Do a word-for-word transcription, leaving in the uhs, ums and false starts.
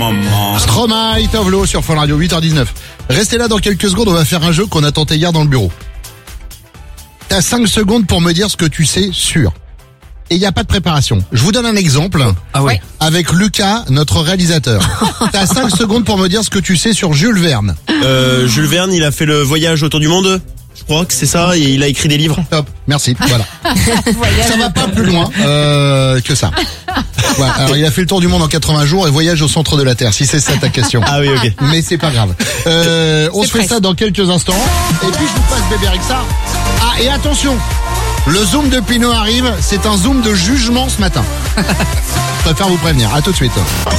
Stromae, Tovlo sur Fun Radio, huit heures dix-neuf. Restez là dans quelques secondes, on va faire un jeu qu'on a tenté hier dans le bureau. T'as cinq secondes pour me dire ce que tu sais sûr. Et il n'y a pas de préparation. Je vous donne un exemple. Ah ouais. Avec Lucas, notre réalisateur. T'as cinq secondes pour me dire ce que tu sais sur Jules Verne. Euh, Jules Verne, il a fait le voyage autour du monde. Je crois que c'est ça, et il a écrit des livres. Top, merci, voilà. Ça va pas plus loin euh, que ça. Ouais, alors il a fait le tour du monde en quatre-vingts jours et voyage au centre de la Terre, si c'est ça ta question. Ah oui, ok. Mais c'est pas grave. Euh, on se fait ça dans quelques instants. Et puis je vous passe bébé Rexa. Ah, et attention, le zoom de Pinot arrive, c'est un zoom de jugement ce matin. Je préfère vous prévenir, à tout de suite.